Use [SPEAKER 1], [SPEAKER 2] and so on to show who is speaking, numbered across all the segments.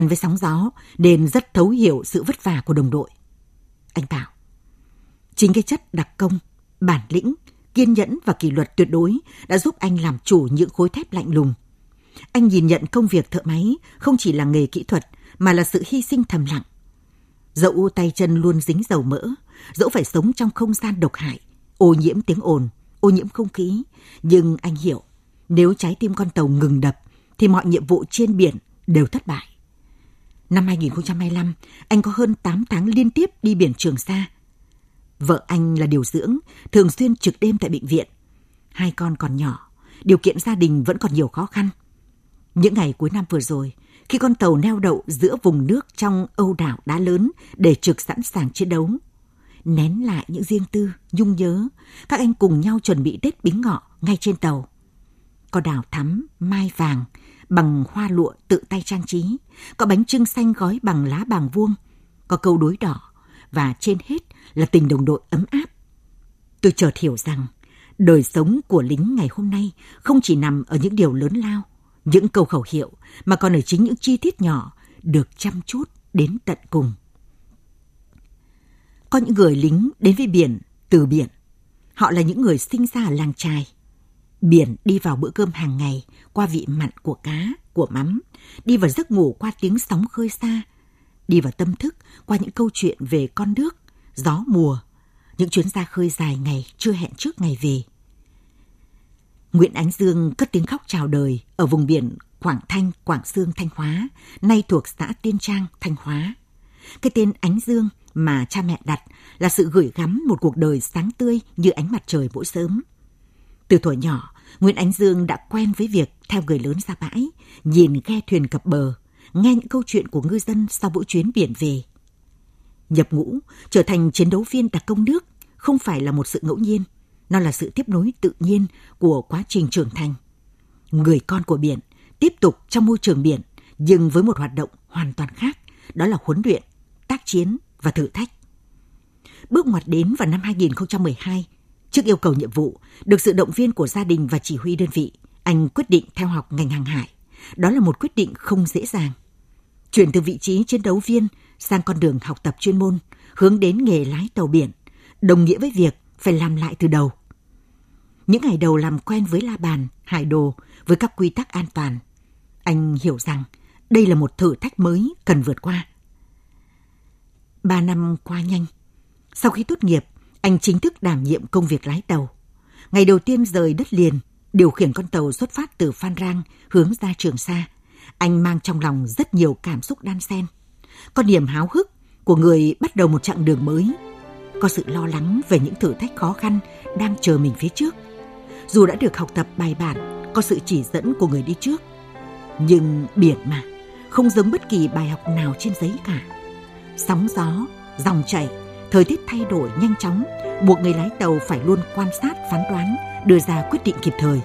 [SPEAKER 1] với sóng gió nên rất thấu hiểu sự vất vả của đồng đội. Anh bảo, chính cái chất đặc công, bản lĩnh, kiên nhẫn và kỷ luật tuyệt đối đã giúp anh làm chủ những khối thép lạnh lùng. Anh nhìn nhận công việc thợ máy không chỉ là nghề kỹ thuật mà là sự hy sinh thầm lặng. Dẫu tay chân luôn dính dầu mỡ, dẫu phải sống trong không gian độc hại, ô nhiễm tiếng ồn, ô nhiễm không khí, nhưng anh hiểu, nếu trái tim con tàu ngừng đập thì mọi nhiệm vụ trên biển đều thất bại. Năm 2025, anh có hơn 8 tháng liên tiếp đi biển Trường Sa. Vợ anh là điều dưỡng, thường xuyên trực đêm tại bệnh viện. 2 con còn nhỏ, điều kiện gia đình vẫn còn nhiều khó khăn. Những ngày cuối năm vừa rồi, khi con tàu neo đậu giữa vùng nước trong âu đảo đá lớn để trực sẵn sàng chiến đấu, nén lại những riêng tư, nhung nhớ, các anh cùng nhau chuẩn bị Tết Bính Ngọ ngay trên tàu. Có đào thắm, mai vàng, bằng hoa lụa tự tay trang trí, có bánh chưng xanh gói bằng lá bàng vuông, có câu đối đỏ, và trên hết là tình đồng đội ấm áp. Tôi chợt hiểu rằng, đời sống của lính ngày hôm nay không chỉ nằm ở những điều lớn lao, những câu khẩu hiệu, mà còn ở chính những chi tiết nhỏ được chăm chút đến tận cùng. Có những người lính đến với biển từ biển. Họ là những người sinh ra ở làng chài. Biển đi vào bữa cơm hàng ngày qua vị mặn của cá, của mắm, đi vào giấc ngủ qua tiếng sóng khơi xa, đi vào tâm thức qua những câu chuyện về con nước, gió mùa, những chuyến ra khơi dài ngày chưa hẹn trước ngày về. Nguyễn Ánh Dương cất tiếng khóc chào đời ở vùng biển Quảng Thanh, Quảng Xương, Thanh Hóa, nay thuộc xã Tiên Trang, Thanh Hóa. Cái tên Ánh Dương mà cha mẹ đặt là sự gửi gắm một cuộc đời sáng tươi như ánh mặt trời mỗi sớm. Từ thuở nhỏ, Nguyễn Ánh Dương đã quen với việc theo người lớn ra bãi, nhìn ghe thuyền cập bờ, nghe những câu chuyện của ngư dân sau mỗi chuyến biển về. Nhập ngũ, trở thành chiến đấu viên đặc công nước không phải là một sự ngẫu nhiên, nó là sự tiếp nối tự nhiên của quá trình trưởng thành. Người con của biển tiếp tục trong môi trường biển, nhưng với một hoạt động hoàn toàn khác, đó là huấn luyện, tác chiến và thử thách. Bước ngoặt đến vào năm 2012, trước yêu cầu nhiệm vụ, được sự động viên của gia đình và chỉ huy đơn vị, anh quyết định theo học ngành hàng hải. Đó là một quyết định không dễ dàng. Chuyển từ vị trí chiến đấu viên sang con đường học tập chuyên môn, hướng đến nghề lái tàu biển, đồng nghĩa với việc phải làm lại từ đầu. Những ngày đầu làm quen với la bàn, hải đồ, với các quy tắc an toàn, anh hiểu rằng đây là một thử thách mới cần vượt qua. 3 năm qua nhanh. Sau khi tốt nghiệp, anh chính thức đảm nhiệm công việc lái tàu. Ngày đầu tiên rời đất liền, điều khiển con tàu xuất phát từ Phan Rang hướng ra Trường Sa, anh mang trong lòng rất nhiều cảm xúc đan xen. Có niềm háo hức của người bắt đầu một chặng đường mới, có sự lo lắng về những thử thách khó khăn đang chờ mình phía trước. Dù đã được học tập bài bản, có sự chỉ dẫn của người đi trước, nhưng biển mà, không giống bất kỳ bài học nào trên giấy cả. Sóng gió, dòng chảy, thời tiết thay đổi nhanh chóng, buộc người lái tàu phải luôn quan sát, phán đoán, đưa ra quyết định kịp thời.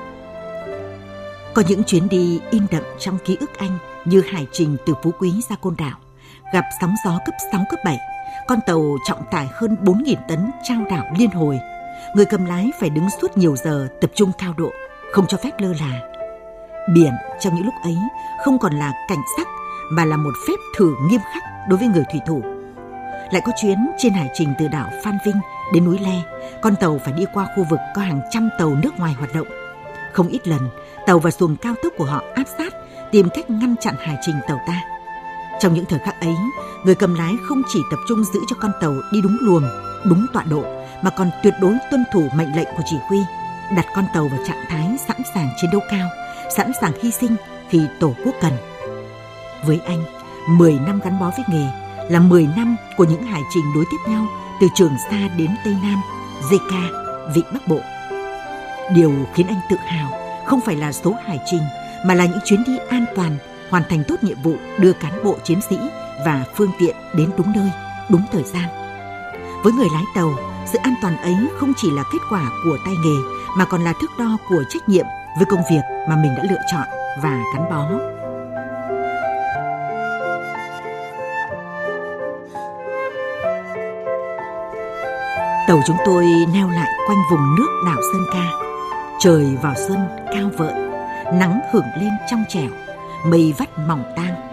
[SPEAKER 1] Có những chuyến đi in đậm trong ký ức anh như hải trình từ Phú Quý ra Côn Đảo, gặp sóng gió cấp 6, cấp 7, con tàu trọng tải hơn 4.000 tấn trao đảo liên hồi. Người cầm lái phải đứng suốt nhiều giờ tập trung cao độ, không cho phép lơ là. Biển trong những lúc ấy không còn là cảnh sắc mà là một phép thử nghiêm khắc đối với người thủy thủ. Lại có chuyến trên hải trình từ đảo Phan Vinh đến núi Le, con tàu phải đi qua khu vực có hàng trăm tàu nước ngoài hoạt động. Không ít lần, tàu và xuồng cao tốc của họ áp sát, tìm cách ngăn chặn hải trình tàu ta. Trong những thời khắc ấy, người cầm lái không chỉ tập trung giữ cho con tàu đi đúng luồng, đúng tọa độ, mà còn tuyệt đối tuân thủ mệnh lệnh của chỉ huy, đặt con tàu vào trạng thái sẵn sàng chiến đấu cao, sẵn sàng hy sinh khi Tổ quốc cần. Với anh, 10 năm gắn bó với nghề là 10 năm của những hải trình nối tiếp nhau từ Trường Sa đến Tây Nam, JK, Vịnh Bắc Bộ. Điều khiến anh tự hào không phải là số hải trình, mà là những chuyến đi an toàn, hoàn thành tốt nhiệm vụ đưa cán bộ chiến sĩ và phương tiện đến đúng nơi, đúng thời gian. Với người lái tàu, sự an toàn ấy không chỉ là kết quả của tay nghề, mà còn là thước đo của trách nhiệm với công việc mà mình đã lựa chọn và gắn bó. Tàu chúng tôi neo lại quanh vùng nước đảo Sơn Ca. Trời vào xuân cao vợi, nắng hửng lên trong trẻo, mây vắt mỏng tang.